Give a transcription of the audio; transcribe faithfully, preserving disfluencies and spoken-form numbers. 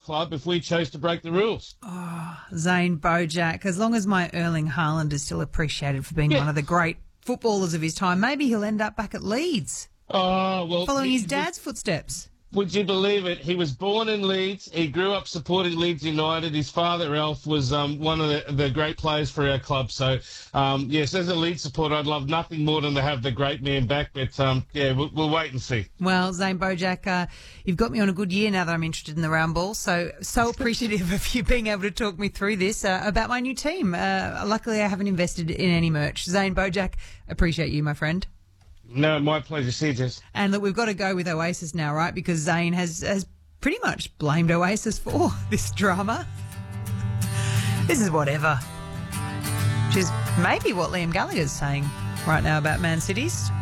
club if we chose to break the rules. Zane Bojack, as long as my Erling Haaland is still appreciated for being Yeah. one of the great footballers of his time, maybe he'll end up back at Leeds, Oh, well. following he- his dad's footsteps. Would you believe it? He was born in Leeds. He grew up supporting Leeds United. His father, Alf, was um, one of the, the great players for our club. So, um, yes, as a Leeds supporter, I'd love nothing more than to have the great man back. But, um, yeah, we'll, we'll wait and see. Well, Zane Bojack, uh, you've got me on a good year now that I'm interested in the round ball. So, so appreciative of you being able to talk me through this uh, about my new team. Uh, luckily, I haven't invested in any merch. Zane Bojack, appreciate you, my friend. No, my pleasure. See you, Jess. And look, we've got to go with Oasis now, right? Because Zane has, has pretty much blamed Oasis for this drama. This is whatever. Which is maybe what Liam Gallagher's saying right now about Man Cities.